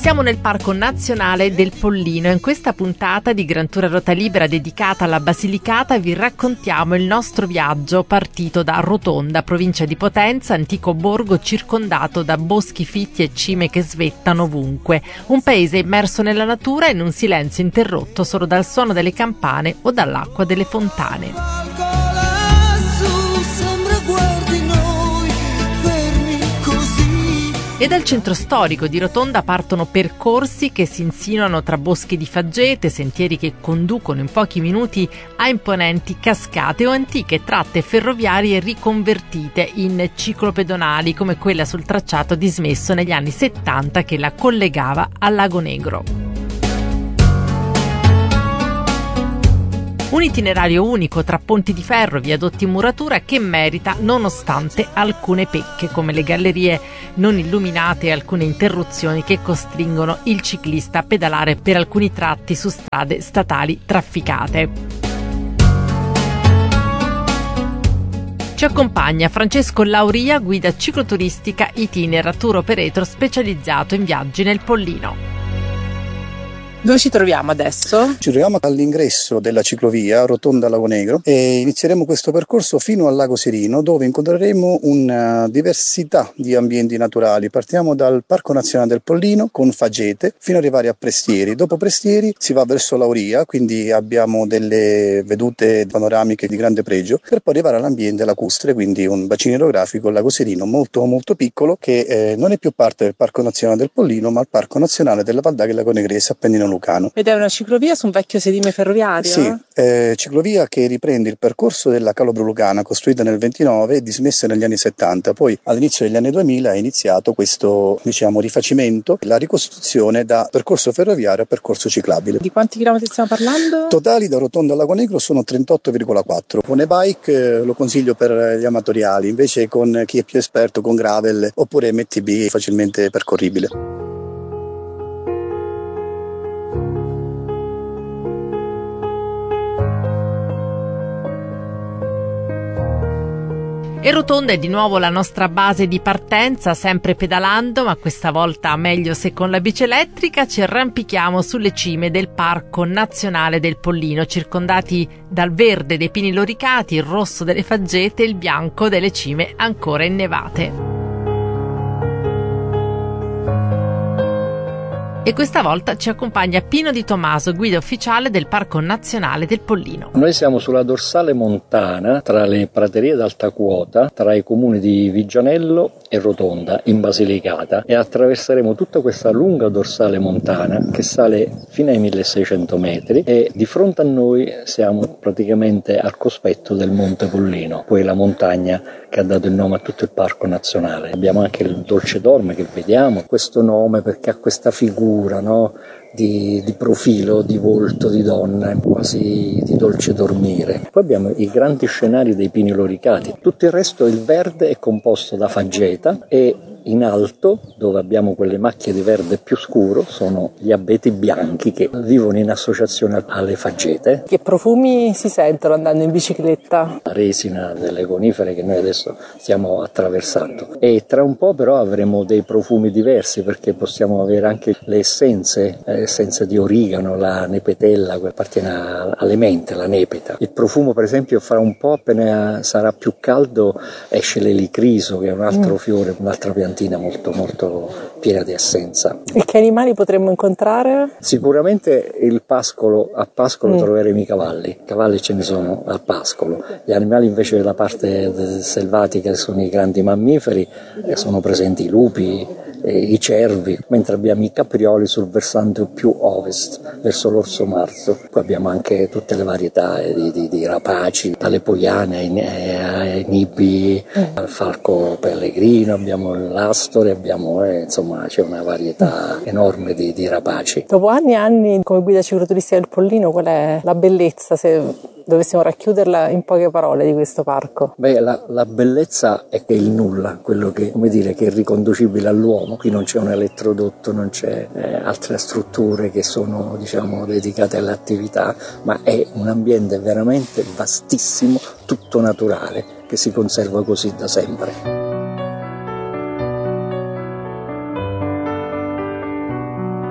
Siamo nel Parco Nazionale del Pollino e in questa puntata di Gran Tour a Ruota Libera dedicata alla Basilicata vi raccontiamo il nostro viaggio partito da Rotonda, provincia di Potenza, antico borgo circondato da boschi fitti e cime che svettano ovunque. Un paese immerso nella natura in un silenzio interrotto solo dal suono delle campane o dall'acqua delle fontane. E dal centro storico di Rotonda partono percorsi che si insinuano tra boschi di faggete, sentieri che conducono in pochi minuti a imponenti cascate o antiche tratte ferroviarie riconvertite in ciclopedonali come quella sul tracciato dismesso negli anni 70 che la collegava al Lago Negro. Un itinerario unico tra ponti di ferro e viadotti in muratura che merita nonostante alcune pecche come le gallerie non illuminate e alcune interruzioni che costringono il ciclista a pedalare per alcuni tratti su strade statali trafficate. Ci accompagna Francesco Lauria, guida cicloturistica Itinera Tour Operator specializzato in viaggi nel Pollino. Dove ci troviamo adesso? Ci troviamo all'ingresso della ciclovia Rotonda Lago Negro e inizieremo questo percorso fino al Lago Serino, dove incontreremo una diversità di ambienti naturali. Partiamo dal Parco Nazionale del Pollino con faggete fino ad arrivare a Prestieri. Dopo Prestieri si va verso Lauria, quindi abbiamo delle vedute panoramiche di grande pregio, per poi arrivare all'ambiente lacustre, quindi un bacino idrografico, il Lago Serino, molto molto piccolo, che non è più parte del Parco Nazionale del Pollino, ma il Parco Nazionale della Val d'Agri Lago Negrese Appennino Lucano. Ed è una ciclovia su un vecchio sedime ferroviario? Sì, ciclovia che riprende il percorso della Calobro Lucana, costruita nel 29 e dismessa negli anni 70. Poi all'inizio degli anni 2000 è iniziato questo, rifacimento, la ricostruzione da percorso ferroviario a percorso ciclabile. Di quanti chilometri stiamo parlando? Totali da Rotonda al Lago Negro sono 38,4. Con e-bike lo consiglio per gli amatoriali, invece con chi è più esperto con gravel oppure MTB facilmente percorribile. E Rotonda è di nuovo la nostra base di partenza, sempre pedalando, ma questa volta meglio se con la bici elettrica. Ci arrampichiamo sulle cime del Parco Nazionale del Pollino, circondati dal verde dei pini loricati, il rosso delle faggete e il bianco delle cime ancora innevate. E questa volta ci accompagna Pino Di Tomaso, guida ufficiale del Parco Nazionale del Pollino. Noi siamo sulla dorsale montana tra le praterie d'alta quota, tra i comuni di Viggianello e Rotonda, in Basilicata, e attraverseremo tutta questa lunga dorsale montana che sale fino ai 1600 metri e di fronte a noi siamo praticamente al cospetto del Monte Pollino, poi la montagna che ha dato il nome a tutto il Parco Nazionale. Abbiamo anche il Dolce Dorme che vediamo, questo nome perché ha questa figura, no? Di profilo, di volto di donna, quasi di dolce dormire. Poi abbiamo i grandi scenari dei pini loricati. Tutto il resto, il verde, è composto da faggeta e in alto, dove abbiamo quelle macchie di verde più scuro, sono gli abeti bianchi che vivono in associazione alle faggete. Che profumi si sentono andando in bicicletta? La resina delle conifere che noi adesso stiamo attraversando. E tra un po' però avremo dei profumi diversi, perché possiamo avere anche le essenze di origano, la nepetella, che appartiene alle mente, la nepeta. Il profumo, per esempio, fra un po', appena sarà più caldo, esce l'elicriso, che è un altro fiore, un'altra piantina molto molto piena di essenza. E che animali potremmo incontrare? Sicuramente a Pascolo troveremo i cavalli ce ne sono a Pascolo. Gli animali invece della parte selvatica sono i grandi mammiferi, sono presenti i lupi, i cervi, mentre abbiamo i caprioli sul versante più ovest, verso l'Orso Marzo. Poi abbiamo anche tutte le varietà di rapaci, dalle poiane ai nibi, al falco pellegrino, abbiamo l'astore, abbiamo insomma c'è una varietà enorme di rapaci. Dopo anni e anni come guida cicloturistica del Pollino, qual è la bellezza, se dovessimo racchiuderla in poche parole, di questo parco? Beh, la bellezza è che il nulla, quello che, che è riconducibile all'uomo. Qui non c'è un elettrodotto, non c'è altre strutture che sono dedicate all'attività, ma è un ambiente veramente vastissimo, tutto naturale, che si conserva così da sempre.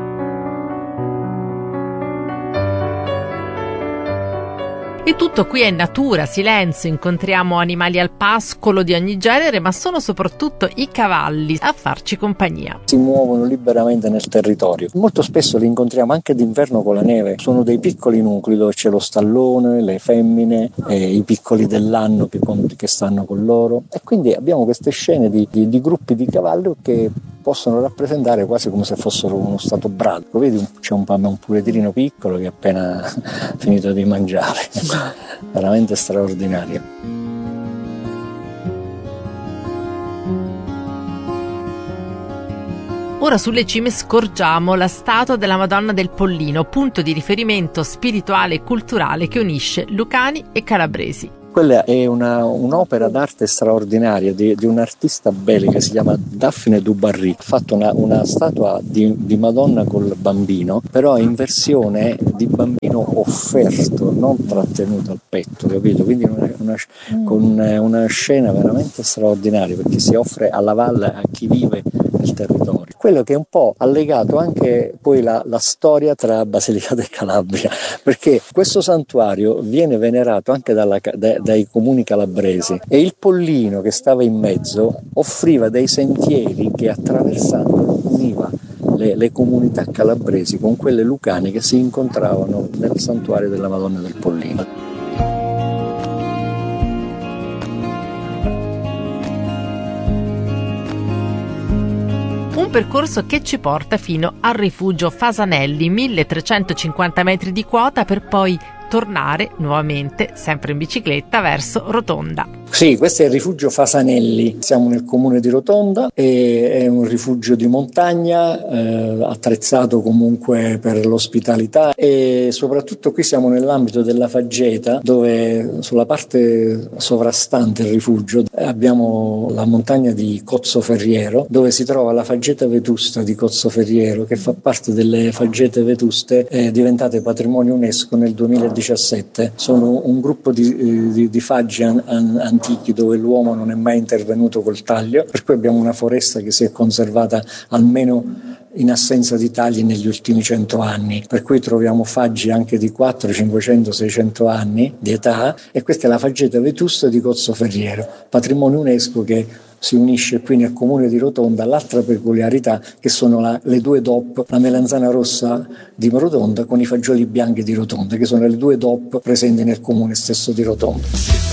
E tutto qui è in natura, silenzio, incontriamo animali al pascolo di ogni genere, ma sono soprattutto i cavalli a farci compagnia. Si muovono liberamente nel territorio. Molto spesso li incontriamo anche d'inverno con la neve. Sono dei piccoli nuclei dove c'è lo stallone, le femmine, i piccoli dell'anno che stanno con loro. E quindi abbiamo queste scene di gruppi di cavalli che possono rappresentare quasi come se fossero uno stato brado. Vedi, c'è un puledrino piccolo che è appena finito di mangiare. Veramente straordinario. Ora sulle cime scorgiamo la statua della Madonna del Pollino, punto di riferimento spirituale e culturale che unisce lucani e calabresi. Quella è un'opera d'arte straordinaria di un artista belga che si chiama Daphne du Barry. Ha fatto una statua di Madonna col bambino, però in versione di bambino offerto, non trattenuto al petto, capito? Quindi con una scena veramente straordinaria, perché si offre alla valle a chi vive nel territorio. Quello che è un po' ha legato anche poi la storia tra Basilicata e Calabria, perché questo santuario viene venerato anche dai comuni calabresi e il Pollino che stava in mezzo offriva dei sentieri che attraversando univa le comunità calabresi con quelle lucane che si incontravano nel santuario della Madonna del Pollino. Un percorso che ci porta fino al rifugio Fasanelli, 1350 metri di quota, per poi tornare nuovamente, sempre in bicicletta, verso Rotonda. Sì, questo è il rifugio Fasanelli, siamo nel comune di Rotonda, è un rifugio di montagna attrezzato comunque per l'ospitalità e soprattutto qui siamo nell'ambito della faggeta, dove sulla parte sovrastante il rifugio abbiamo la montagna di Cozzoferriero, dove si trova la faggeta vetusta di Cozzoferriero, che fa parte delle faggete vetuste diventate patrimonio UNESCO nel 2017. Sono un gruppo di faggi antichi dove l'uomo non è mai intervenuto col taglio, per cui abbiamo una foresta che si è conservata almeno in assenza di tagli negli ultimi 100 anni, per cui troviamo faggi anche di 400, 500, 600 anni di età, e questa è la faggeta vetusta di Cozzoferriero, patrimonio UNESCO che si unisce qui nel comune di Rotonda. L'altra peculiarità che sono le due DOP, la melanzana rossa di Rotonda con i fagioli bianchi di Rotonda, che sono le due DOP presenti nel comune stesso di Rotonda.